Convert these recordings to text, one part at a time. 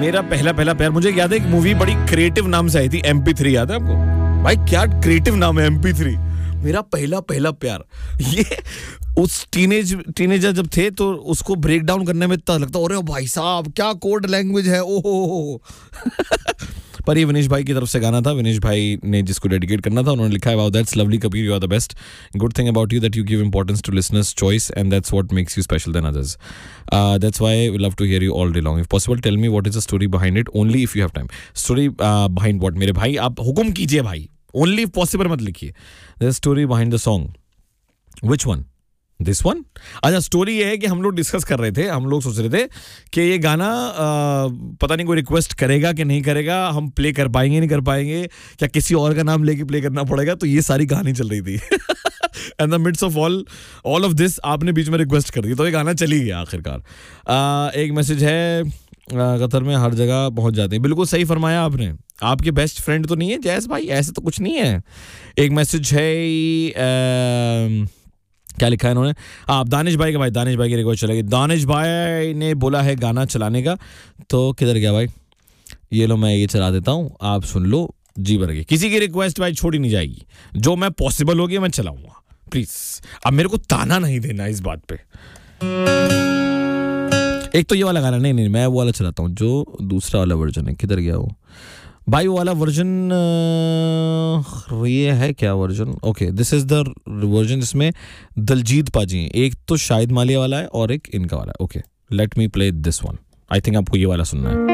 मेरा पहला पहला प्यार, मुझे याद है एक मूवी बड़ी क्रिएटिव नाम से आई थी, MP3, याद है आपको? भाई क्या क्रिएटिव नाम है, MP3। मेरा पहला पहला प्यार, ये उस टीनेजर जब थे तो उसको ब्रेक डाउन करने में इतना लगता, अरे भाई साहब क्या कोड लैंग्वेज है, ओहो। पर ये विनेश भाई की तरफ से गाना था, विनेश भाई ने जिसको डेडिकेट करना था, उन्होंने लिखा है, wow that's lovely Kabir, you are the best, good thing about you that you give importance to listeners choice and that's what makes you special than others, that's why we love to here you all day long, if possible tell me what is the story behind it, only if you have time. Story behind what? मेरे भाई आप हुक्म कीजिए भाई, only if possible मत लिखिए। There is story behind the song, which one? This one? अच्छा, story ये है कि हम लोग डिस्कस कर रहे थे, हम लोग सोच रहे थे कि ये गाना पता नहीं कोई रिक्वेस्ट करेगा कि नहीं करेगा, हम प्ले कर पाएंगे नहीं कर पाएंगे, क्या किसी और का नाम लेके प्ले करना पड़ेगा, तो ये सारी कहानी चल रही थी। And the midst of all of this आपने बीच में रिक्वेस्ट कर दी, तो ये गाना चली गया आखिरकार। एक मैसेज है, कतर में हर जगह पहुंच जाते हैं, बिल्कुल सही फरमाया आपने, आपके बेस्ट फ्रेंड तो नहीं है जैस भाई, ऐसे तो कुछ नहीं है। एक मैसेज है, क्या लिखा है इन्होंने, आप दानिश भाई का, भाई दानिश भाई की रिक्वेस्ट चलेगी, दानिश भाई ने बोला है गाना चलाने का, तो किधर गया भाई, ये लो मैं ये चला देता हूँ, आप सुन लो जी भर के, किसी की रिक्वेस्ट भाई छोड़ी नहीं जाएगी, जो मैं पॉसिबल होगी मैं चलाऊंगा, प्लीज। अब मेरे को ताना नहीं देना इस बात पे। एक तो ये वाला गाना, नहीं मैं वो वाला चलाता हूँ जो दूसरा वाला वर्जन है, किधर गया वो भाई, वो वाला वर्जन, ये है क्या version? Okay, this is the version जिसमें दलजीत पाजी हैं, एक तो शाहिद मालिया वाला है और एक इनका वाला है। Okay, let me play this one, I think आपको ये वाला सुनना है।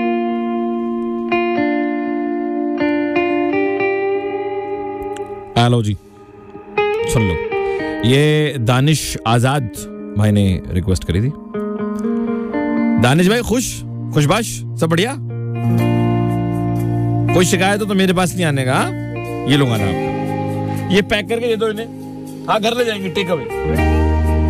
हेलो जी, सुन लो, ये दानिश आजाद भाई ने रिक्वेस्ट करी थी। दानिश भाई खुशबाश, सब बढ़िया, कोई शिकायत हो तो मेरे पास नहीं आने का। ये लो गाना आपका, ये पैक करके दे दो इन्हें, हाँ घर ले जाएंगे, टेक अवे।